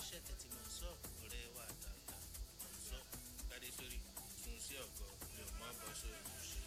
ṣẹ̀tẹ̀ tí mo ń sọ ọ̀rẹ́ wa àtàtà mo ń sọ gbadé sórí tún sí ọ̀gọ́ mi ò mọ̀ bọ́ sórí.